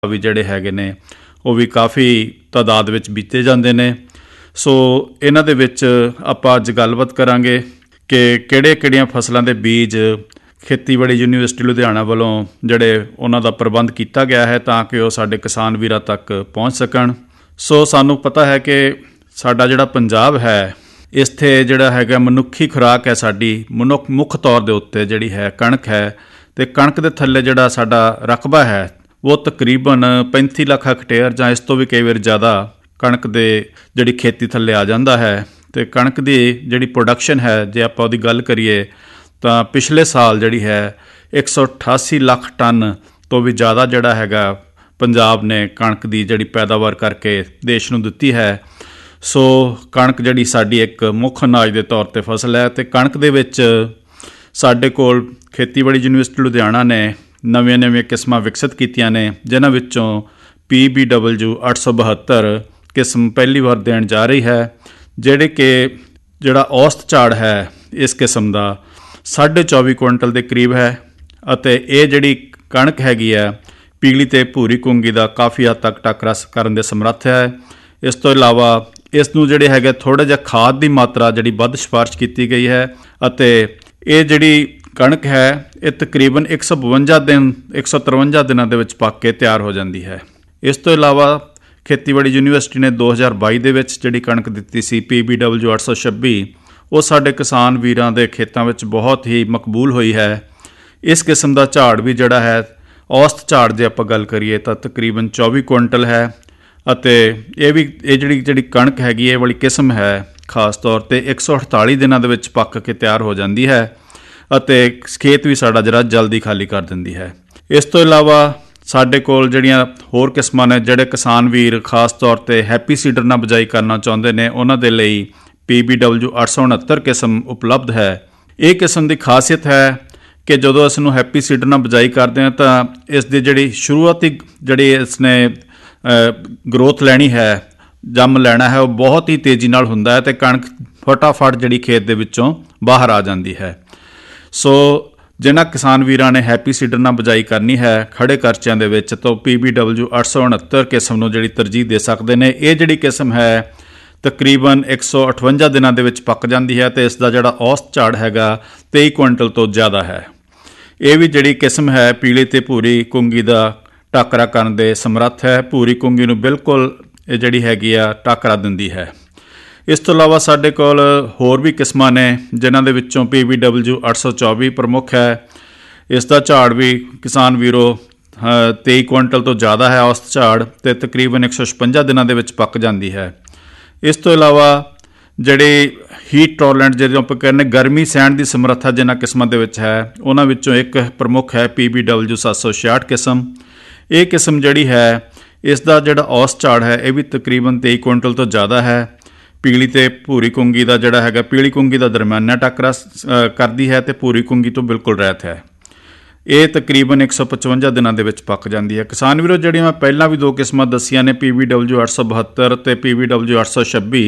ਵੀ ਜਿਹੜੇ ਹੈਗੇ ਨੇ ਉਹ ਵੀ ਕਾਫੀ ਤਾਦਾਦ ਵਿੱਚ ਬੀਤੇ ਜਾਂਦੇ ਨੇ। ਸੋ ਇਹਨਾਂ ਦੇ ਵਿੱਚ ਆਪਾਂ ਅੱਜ ਗੱਲਬਾਤ ਕਰਾਂਗੇ ਕਿ ਕਿਹੜੀਆਂ ਫਸਲਾਂ ਦੇ ਬੀਜ ਖੇਤੀਬਾੜੀ ਯੂਨੀਵਰਸਿਟੀ ਲੁਧਿਆਣਾ ਵੱਲੋਂ ਜਿਹੜੇ ਉਹਨਾਂ ਦਾ ਪ੍ਰਬੰਧ ਕੀਤਾ ਗਿਆ ਹੈ ਤਾਂ ਕਿ ਉਹ ਸਾਡੇ ਕਿਸਾਨ ਵੀਰਾਂ ਤੱਕ ਪਹੁੰਚ ਸਕਣ। ਸੋ ਸਾਨੂੰ ਪਤਾ ਹੈ ਕਿ ਸਾਡਾ ਜਿਹੜਾ ਪੰਜਾਬ ਹੈ, ਇੱਥੇ ਜਿਹੜਾ ਹੈਗਾ ਮਨੁੱਖੀ ਖੁਰਾਕ ਹੈ ਸਾਡੀ, ਮੁੱਖ ਤੌਰ ਦੇ ਉੱਤੇ ਜਿਹੜੀ ਹੈ ਕਣਕ ਹੈ, ਅਤੇ ਕਣਕ ਦੇ ਥੱਲੇ ਜਿਹੜਾ ਸਾਡਾ ਰਕਬਾ ਹੈ ਉਹ ਤਕਰੀਬਨ 35 ਲੱਖ ਹੈਕਟੇਅਰ ਜਾਂ ਇਸ ਤੋਂ ਵੀ ਕਈ ਵਾਰ ਜ਼ਿਆਦਾ ਕਣਕ ਦੇ ਜਿਹੜੀ ਖੇਤੀ ਥੱਲੇ ਆ ਜਾਂਦਾ ਹੈ। ਅਤੇ ਕਣਕ ਦੀ ਜਿਹੜੀ ਪ੍ਰੋਡਕਸ਼ਨ ਹੈ, ਜੇ ਆਪਾਂ ਉਹਦੀ ਗੱਲ ਕਰੀਏ ਤਾਂ ਪਿਛਲੇ ਸਾਲ ਜਿਹੜੀ ਹੈ 188 ਲੱਖ ਟਨ ਤੋਂ ਵੀ ਜ਼ਿਆਦਾ ਜਿਹੜਾ ਹੈਗਾ ਪੰਜਾਬ ਨੇ ਕਣਕ ਦੀ ਜਿਹੜੀ ਪੈਦਾਵਾਰ ਕਰਕੇ ਦੇਸ਼ ਨੂੰ ਦਿੱਤੀ ਹੈ। ਸੋ ਕਣਕ ਜਿਹੜੀ ਸਾਡੀ ਇੱਕ ਮੁੱਖ ਅਨਾਜ ਦੇ ਤੌਰ 'ਤੇ ਫਸਲ ਹੈ, ਅਤੇ ਕਣਕ ਦੇ ਵਿੱਚ ਸਾਡੇ ਕੋਲ ਖੇਤੀਬਾੜੀ ਯੂਨੀਵਰਸਿਟੀ ਲੁਧਿਆਣਾ ਨੇ ਨਵੀਆਂ ਕਿਸਮਾਂ ਵਿਕਸਿਤ ਕੀਤੀਆਂ ਨੇ, ਜਿਨ੍ਹਾਂ ਵਿੱਚੋਂ PBW 872 ਕਿਸਮ ਪਹਿਲੀ ਵਾਰ ਦੇਣ ਜਾ ਰਹੀ ਹੈ, ਜਿਹੜਾ ਔਸਤ ਝਾੜ ਹੈ ਇਸ ਕਿਸਮ ਦਾ 24.5 ਕੁਇੰਟਲ ਦੇ ਕਰੀਬ ਹੈ। ਅਤੇ ਇਹ ਜਿਹੜੀ ਕਣਕ ਹੈਗੀ ਹੈ ਪੀਲੀ ਅਤੇ ਭੂਰੀ ਕੁੰਗੀ ਦਾ ਕਾਫੀ ਹੱਦ ਤੱਕ ਟੱਕਰਾ ਕਰਨ ਦੇ ਸਮਰੱਥ ਹੈ। ਇਸ ਤੋਂ ਇਲਾਵਾ ਇਸ ਨੂੰ ਜਿਹੜੇ ਹੈਗੇ ਥੋੜ੍ਹਾ ਜਿਹਾ ਖਾਦ ਦੀ ਮਾਤਰਾ ਜਿਹੜੀ ਵੱਧ ਸਿਫਾਰਿਸ਼ ਕੀਤੀ ਗਈ ਹੈ, ਅਤੇ ਇਹ ਜਿਹੜੀ ਕਣਕ ਹੈ ਇਹ ਤਕਰੀਬਨ 153 ਦਿਨਾਂ ਦੇ ਵਿੱਚ ਪੱਕ ਕੇ ਤਿਆਰ ਹੋ ਜਾਂਦੀ ਹੈ। ਇਸ ਤੋਂ ਇਲਾਵਾ ਖੇਤੀਬਾੜੀ ਯੂਨੀਵਰਸਿਟੀ ਨੇ 2022 ਦੇ ਵਿੱਚ ਜਿਹੜੀ ਕਣਕ ਦਿੱਤੀ ਸੀ PBW 826, ਉਹ ਸਾਡੇ ਕਿਸਾਨ ਵੀਰਾਂ ਦੇ ਖੇਤਾਂ ਵਿੱਚ ਬਹੁਤ ਹੀ ਮਕਬੂਲ ਹੋਈ ਹੈ। ਇਸ ਕਿਸਮ ਦਾ ਝਾੜ ਵੀ ਜਿਹੜਾ ਹੈ ਔਸਤ ਝਾੜ ਜੇ ਆਪਾਂ ਗੱਲ ਕਰੀਏ ਤਾਂ ਤਕਰੀਬਨ 24 ਕੁਇੰਟਲ ਹੈ, ਅਤੇ ਇਹ ਜਿਹੜੀ ਕਣਕ ਹੈਗੀ ਇਹ ਵਾਲੀ ਕਿਸਮ ਹੈ ਖਾਸ ਤੌਰ 'ਤੇ 148 ਦਿਨਾਂ ਦੇ ਵਿੱਚ ਪੱਕ ਕੇ ਤਿਆਰ ਹੋ ਜਾਂਦੀ ਹੈ, ਅਤੇ ਖੇਤ ਵੀ ਸਾਡਾ ਜਰਾ ਜਲਦੀ ਖਾਲੀ ਕਰ ਦਿੰਦੀ ਹੈ। ਇਸ ਤੋਂ ਇਲਾਵਾ ਸਾਡੇ ਕੋਲ ਜਿਹੜੀਆਂ ਹੋਰ ਕਿਸਮਾਂ ਨੇ, ਜਿਹੜੇ ਕਿਸਾਨ ਵੀਰ ਖਾਸ ਤੌਰ 'ਤੇ ਹੈਪੀ ਸੀਡਰ ਨਾਲ ਬਿਜਾਈ ਕਰਨਾ ਚਾਹੁੰਦੇ ਨੇ ਉਹਨਾਂ ਦੇ ਲਈ PBW 869 ਕਿਸਮ ਉਪਲਬਧ ਹੈ। ਇਹ ਕਿਸਮ ਦੀ ਖਾਸੀਅਤ ਹੈ ਕਿ ਜਦੋਂ ਇਸ ਨੂੰ ਹੈਪੀ ਸੀਡਰ ਨਾਲ ਬਿਜਾਈ ਕਰਦੇ ਹਾਂ ਤਾਂ ਇਸ ਦੀ ਜਿਹੜੀ ਸ਼ੁਰੂਆਤੀ ਜਿਹੜੀ ਇਸਨੇ ਗਰੋਥ ਲੈਣੀ ਹੈ, ਜੰਮ ਲੈਣਾ ਹੈ, ਉਹ ਬਹੁਤ ਹੀ ਤੇਜ਼ੀ ਨਾਲ ਹੁੰਦਾ ਹੈ, ਅਤੇ ਕਣਕ ਫਟਾਫਟ ਜਿਹੜੀ ਖੇਤ ਦੇ ਵਿੱਚੋਂ ਬਾਹਰ ਆ ਜਾਂਦੀ ਹੈ। ਸੋ ਜਿਨ੍ਹਾਂ ਕਿਸਾਨ ਵੀਰਾਂ ਨੇ ਹੈਪੀ ਸੀਡਰ ਨਾਲ ਬਿਜਾਈ ਕਰਨੀ ਹੈ ਖੜੇ ਖਰਚਿਆਂ ਦੇ ਵਿੱਚ, ਤਾਂ PBW 869 ਕਿਸਮ ਨੂੰ ਜਿਹੜੀ ਤਰਜੀਹ ਦੇ ਸਕਦੇ ਨੇ। ਇਹ ਜਿਹੜੀ ਕਿਸਮ ਹੈ ਤਕਰੀਬਨ 158 ਦਿਨਾਂ ਦੇ ਵਿੱਚ ਪੱਕ ਜਾਂਦੀ ਹੈ, ਅਤੇ ਇਸ ਦਾ ਜਿਹੜਾ ਔਸਤ ਝਾੜ ਹੈਗਾ 23 ਕੁਇੰਟਲ ਤੋਂ ਜ਼ਿਆਦਾ ਹੈ। ਇਹ ਵੀ ਜਿਹੜੀ ਕਿਸਮ ਹੈ ਪੀਲੀ ਅਤੇ ਭੂਰੀ ਕੁੰਗੀ ਦਾ ਟਾਕਰਾ ਕਰਨ ਦੇ ਸਮਰੱਥ ਹੈ। ਭੂਰੀ ਕੁੰਗੀ ਨੂੰ ਬਿਲਕੁਲ ਇਹ ਜਿਹੜੀ ਹੈਗੀ ਆ ਟਾਕਰਾ ਦਿੰਦੀ ਹੈ। ਇਸ ਤੋਂ ਇਲਾਵਾ ਸਾਡੇ ਕੋਲ ਹੋਰ ਵੀ ਕਿਸਮਾਂ ਨੇ, ਜਿਨ੍ਹਾਂ ਦੇ ਵਿੱਚੋਂ PBW 824 ਪ੍ਰਮੁੱਖ ਹੈ। ਇਸ ਦਾ ਝਾੜ ਵੀ ਕਿਸਾਨ ਵੀਰੋ 23 ਕੁਇੰਟਲ ਤੋਂ ਜ਼ਿਆਦਾ ਹੈ ਔਸਤ ਝਾੜ, ਅਤੇ ਤਕਰੀਬਨ 156 ਦਿਨਾਂ ਦੇ ਵਿੱਚ ਪੱਕ ਜਾਂਦੀ ਹੈ। ਇਸ ਤੋਂ ਇਲਾਵਾ ਜਿਹੜੇ ਹੀਟ ਟੋਲਰੈਂਟ ਜਿਹਦੇ ਆਪਾਂ ਕਹਿੰਦੇ ਗਰਮੀ ਸਹਿਣ ਦੀ ਸਮਰੱਥਾ ਜਿਨ੍ਹਾਂ ਕਿਸਮਾਂ ਦੇ ਵਿੱਚ ਹੈ, ਉਹਨਾਂ ਵਿੱਚੋਂ ਇੱਕ ਪ੍ਰਮੁੱਖ ਹੈ PBW 766 ਕਿਸਮ। ਇਹ ਕਿਸਮ ਜਿਹੜੀ ਹੈ ਇਸ ਦਾ ਜਿਹੜਾ ਔਸਤ ਝਾੜ ਹੈ ਇਹ ਵੀ ਤਕਰੀਬਨ 23 ਕੁਇੰਟਲ ਤੋਂ ਜ਼ਿਆਦਾ ਹੈ। ਪੀਲੀ ਅਤੇ ਭੂਰੀ ਕੁੰਗੀ ਦਾ ਜਿਹੜਾ ਹੈਗਾ, ਪੀਲੀ ਕੁੰਗੀ ਦਾ ਦਰਮਿਆਨਾ ਟੱਕਰਾ ਕਰਦੀ ਹੈ, ਅਤੇ ਭੂਰੀ ਕੁੰਗੀ ਤੋਂ ਬਿਲਕੁਲ ਰਹਿਤ ਹੈ। ਇਹ ਤਕਰੀਬਨ 155 ਦਿਨਾਂ ਦੇ ਵਿੱਚ ਪੱਕ ਜਾਂਦੀ ਹੈ। ਕਿਸਾਨ ਵੀਰੋ, ਜਿਹੜੀਆਂ ਮੈਂ ਪਹਿਲਾਂ ਵੀ ਦੋ ਕਿਸਮਾਂ ਦੱਸੀਆਂ ਨੇ PBW 872 ਅਤੇ PBW 826,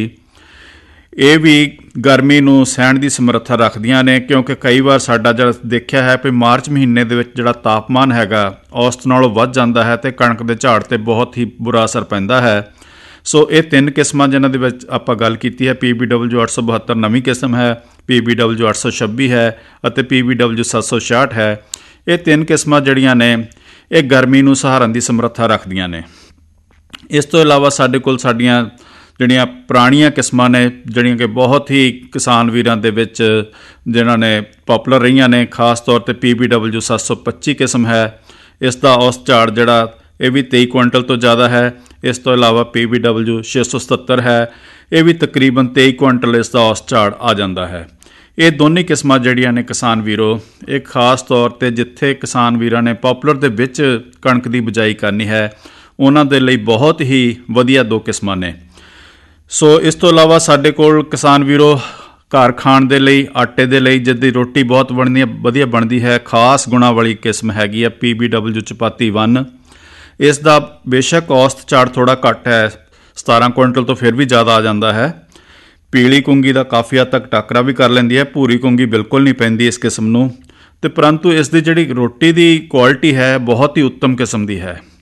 ਇਹ ਵੀ ਗਰਮੀ ਨੂੰ ਸਹਿਣ ਦੀ ਸਮਰੱਥਾ ਰੱਖਦੀਆਂ ਨੇ, ਕਿਉਂਕਿ ਕਈ ਵਾਰ ਸਾਡਾ ਜਿਹੜਾ ਦੇਖਿਆ ਹੈ ਵੀ ਮਾਰਚ ਮਹੀਨੇ ਦੇ ਵਿੱਚ ਜਿਹੜਾ ਤਾਪਮਾਨ ਹੈਗਾ ਔਸਤ ਨਾਲੋਂ ਵੱਧ ਜਾਂਦਾ ਹੈ, ਅਤੇ ਕਣਕ ਦੇ ਝਾੜ 'ਤੇ ਬਹੁਤ ਹੀ ਬੁਰਾ ਅਸਰ ਪੈਂਦਾ ਹੈ। ਸੋ ਇਹ ਤਿੰਨ ਕਿਸਮਾਂ ਜਿਨ੍ਹਾਂ ਦੇ ਵਿੱਚ ਆਪਾਂ ਗੱਲ ਕੀਤੀ ਹੈ, PBW 872 ਨਵੀਂ ਕਿਸਮ ਹੈ, PBW 826 ਹੈ, ਅਤੇ PBW 766 ਹੈ। ਇਹ ਤਿੰਨ ਕਿਸਮਾਂ ਜਿਹੜੀਆਂ ਨੇ ਇਹ ਗਰਮੀ ਨੂੰ ਸਹਾਰਨ ਦੀ ਸਮਰੱਥਾ ਰੱਖਦੀਆਂ ਨੇ। ਇਸ ਤੋਂ ਇਲਾਵਾ ਸਾਡੇ ਕੋਲ ਸਾਡੀਆਂ ਜਿਹੜੀਆਂ ਪੁਰਾਣੀਆਂ ਕਿਸਮਾਂ ਨੇ, ਜਿਹੜੀਆਂ ਕਿ ਬਹੁਤ ਹੀ ਕਿਸਾਨ ਵੀਰਾਂ ਦੇ ਵਿੱਚ ਜਿਨ੍ਹਾਂ ਨੇ ਪੋਪੂਲਰ ਰਹੀਆਂ ਨੇ, ਖਾਸ ਤੌਰ 'ਤੇ PBW 725 ਕਿਸਮ ਹੈ। ਇਸ ਦਾ ਔਸਤ ਝਾੜ ਜਿਹੜਾ ਇਹ ਵੀ 23 ਕੁਇੰਟਲ ਤੋਂ ਜ਼ਿਆਦਾ ਹੈ। ਇਸ ਤੋਂ ਇਲਾਵਾ PBW 677 ਹੈ, ਇਹ ਵੀ ਤਕਰੀਬਨ 23 ਕੁਇੰਟਲ ਇਸ ਦਾ ਔਸਤ ਝਾੜ ਆ ਜਾਂਦਾ ਹੈ। ਇਹ ਦੋਨੇ ਕਿਸਮਾਂ ਜਿਹੜੀਆਂ ਨੇ ਕਿਸਾਨ ਵੀਰੋ, ਇਹ ਖਾਸ ਤੌਰ 'ਤੇ ਜਿੱਥੇ ਕਿਸਾਨ ਵੀਰਾਂ ਨੇ ਪੋਪੂਲਰ ਦੇ ਵਿੱਚ ਕਣਕ ਦੀ ਬਿਜਾਈ ਕਰਨੀ ਹੈ ਉਹਨਾਂ ਦੇ ਲਈ ਬਹੁਤ ਹੀ ਵਧੀਆ ਦੋ ਕਿਸਮਾਂ ਨੇ। ਸੋ ਇਸ ਤੋਂ ਇਲਾਵਾ ਸਾਡੇ ਕੋਲ ਕਿਸਾਨ ਵੀਰੋ ਘਰ ਖਾਣ ਦੇ ਲਈ, ਆਟੇ ਦੇ ਲਈ, ਜਿਸਦੀ ਰੋਟੀ ਬਹੁਤ ਵਧੀਆ ਬਣਦੀ ਹੈ, ਖਾਸ ਗੁਣਾਂ ਵਾਲੀ ਕਿਸਮ ਹੈਗੀ ਆ PBW ਚਪਾਤੀ 1। ਇਸ ਦਾ ਬੇਸ਼ੱਕ ਔਸਤ ਝਾੜ ਥੋੜ੍ਹਾ ਘੱਟ ਹੈ, 17 ਕੁਇੰਟਲ ਤੋਂ ਫਿਰ ਵੀ ਜ਼ਿਆਦਾ ਆ ਜਾਂਦਾ ਹੈ। ਪੀਲੀ ਕੁੰਗੀ ਦਾ ਕਾਫੀ ਹੱਦ ਤੱਕ ਟਾਕਰਾ ਵੀ ਕਰ ਲੈਂਦੀ ਹੈ, ਭੂਰੀ ਕੁੰਗੀ ਬਿਲਕੁਲ ਨਹੀਂ ਪੈਂਦੀ ਇਸ ਕਿਸਮ ਨੂੰ, ਅਤੇ ਪਰੰਤੂ ਇਸ ਦੀ ਜਿਹੜੀ ਰੋਟੀ ਦੀ ਕੁਆਲਿਟੀ ਹੈ ਬਹੁਤ ਹੀ ਉੱਤਮ ਕਿਸਮ ਦੀ ਹੈ।